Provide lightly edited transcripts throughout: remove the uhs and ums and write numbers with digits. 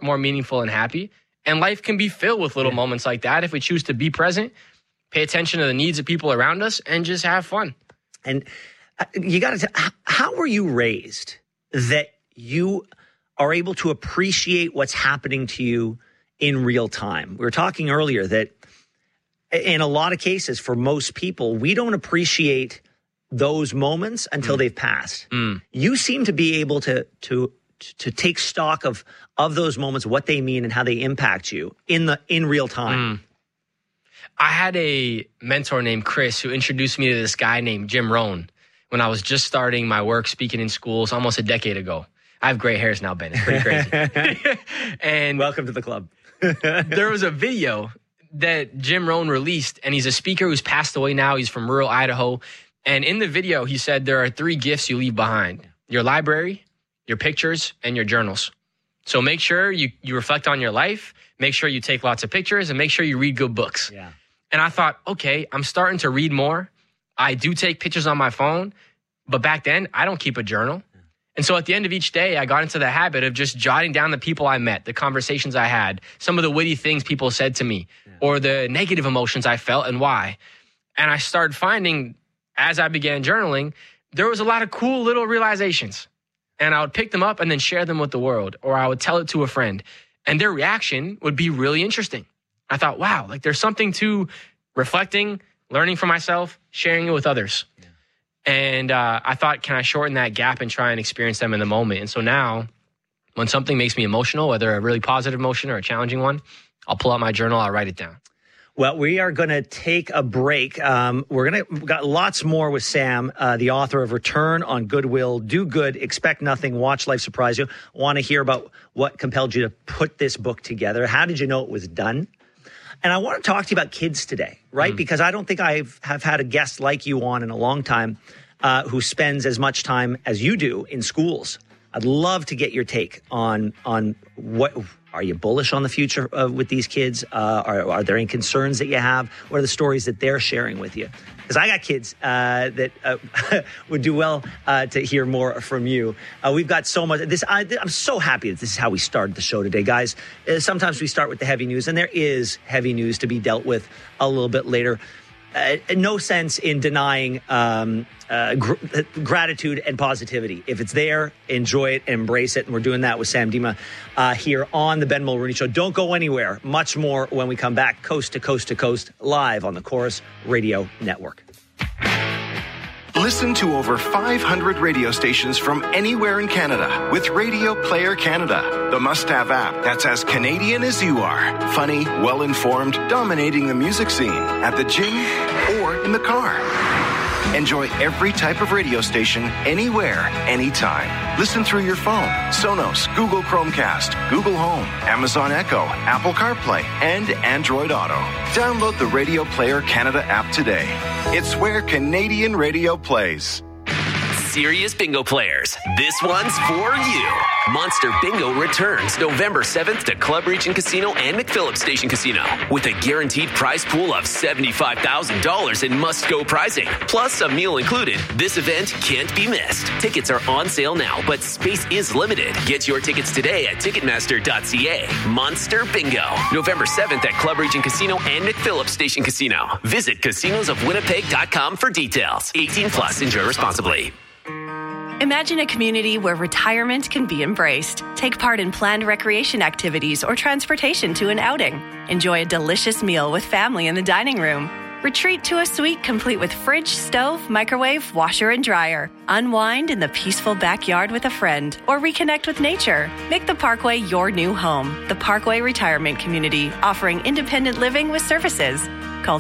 more meaningful and happy. And life can be filled with little moments like that if we choose to be present, pay attention to the needs of people around us, and just have fun. And you got to, how were you raised that you are able to appreciate what's happening to you in real time? We were talking earlier that in a lot of cases, for most people, we don't appreciate those moments until they've passed. You seem to be able to take stock of those moments, what they mean and how they impact you in real time. I had a mentor named Chris who introduced me to this guy named Jim Rohn when I was just starting my work speaking in schools almost a decade ago. I have gray hairs now, Ben. It's pretty crazy. And welcome to the club. There was a video that Jim Rohn released, and he's a speaker who's passed away now. He's from rural Idaho. And in the video, he said there are 3 gifts you leave behind: your library, your pictures, and your journals. So make sure you reflect on your life, make sure you take lots of pictures, and make sure you read good books. Yeah. And I thought, okay, I'm starting to read more. I do take pictures on my phone, but back then, I don't keep a journal. And so at the end of each day, I got into the habit of just jotting down the people I met, the conversations I had, some of the witty things people said to me, or the negative emotions I felt and why. And I started finding, as I began journaling, there was a lot of cool little realizations. And I would pick them up and then share them with the world, or I would tell it to a friend. And their reaction would be really interesting. I thought, wow, like there's something to reflecting, learning from myself, sharing it with others. Yeah. And I thought, can I shorten that gap and try and experience them in the moment? And so now, when something makes me emotional, whether a really positive emotion or a challenging one, I'll pull out my journal, I'll write it down. Well, we are going to we got lots more with Sam, the author of Return on Goodwill, Do Good, Expect Nothing, Watch Life Surprise You. I want to hear about what compelled you to put this book together. How did you know it was done? And I want to talk to you about kids today, right? Because I don't think have had a guest like you on in a long time who spends as much time as you do in schools. I'd love to get your take on what... Are you bullish on the future with these kids? Are there any concerns that you have? What are the stories that they're sharing with you? Because I got kids that would do well to hear more from you. We've got so much. I'm so happy that this is how we started the show today, guys. Sometimes we start with the heavy news, and there is heavy news to be dealt with a little bit later. No sense in denying gratitude and positivity. If it's there, enjoy it, embrace it. And we're doing that with Sam Dima here on the Ben Mulroney Show. Don't go anywhere. Much more when we come back, coast to coast to coast, live on the Chorus Radio Network. Listen to over 500 radio stations from anywhere in Canada with Radio Player Canada, the must-have app that's as Canadian as you are. Funny, well-informed, dominating the music scene at the gym or in the car. Enjoy every type of radio station, anywhere, anytime. Listen through your phone, Sonos, Google Chromecast, Google Home, Amazon Echo, Apple CarPlay, and Android Auto. Download the Radio Player Canada app today. It's where Canadian radio plays. Serious bingo players, this one's for you. Monster Bingo returns November 7th to Club Region Casino and McPhillips Station Casino with a guaranteed prize pool of $75,000 in must-go prizing, plus a meal included. This event can't be missed. Tickets are on sale now, but space is limited. Get your tickets today at Ticketmaster.ca. Monster Bingo, November 7th at Club Region Casino and McPhillips Station Casino. Visit casinosofwinnipeg.com for details. 18 plus, enjoy responsibly. Imagine a community where retirement can be embraced. Take part in planned recreation activities or transportation to an outing. Enjoy a delicious meal with family in the dining room. Retreat to a suite complete with fridge, stove, microwave, washer, and dryer. Unwind in the peaceful backyard with a friend or reconnect with nature. Make the Parkway your new home. The Parkway Retirement Community, offering independent living with services. Call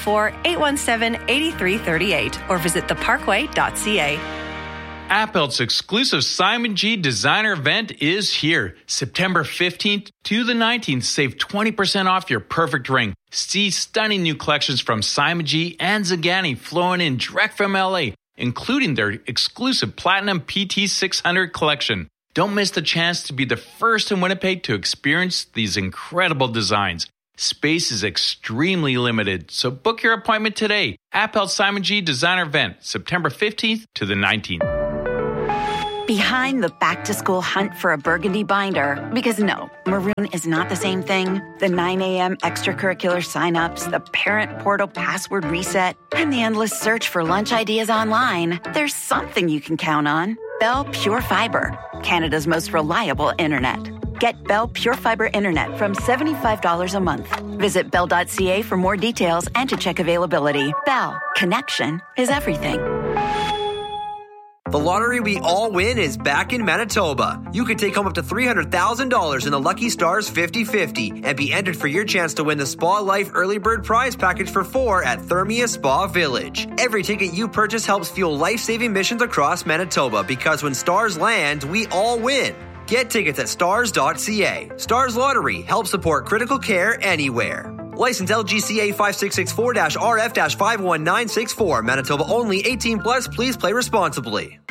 204-817-8338 or visit theparkway.ca. Appelt's exclusive Simon G designer event is here. September 15th to the 19th. Save 20% off your perfect ring. See stunning new collections from Simon G and Zagani flowing in direct from LA, including their exclusive Platinum PT 600 collection. Don't miss the chance to be the first in Winnipeg to experience these incredible designs. Space is extremely limited, so book your appointment today. Appelt Simon G designer event, September 15th to the 19th. Behind the back-to-school hunt for a burgundy binder, because no, maroon is not the same thing. The 9 a.m. extracurricular signups, the parent portal password reset, and the endless search for lunch ideas online. There's something you can count on. Bell Pure Fiber, Canada's most reliable internet. Get Bell Pure Fiber internet from $75 a month. Visit bell.ca for more details and to check availability. Bell, connection is everything. The lottery we all win is back in Manitoba. You can take home up to $300,000 in the Lucky Stars 50-50 and be entered for your chance to win the Spa Life Early Bird Prize Package for 4 at Thermia Spa Village. Every ticket you purchase helps fuel life-saving missions across Manitoba, because when stars land, we all win. Get tickets at stars.ca. Stars Lottery helps support critical care anywhere. License LGCA 5664-RF-51964. Manitoba only. 18+. Please play responsibly.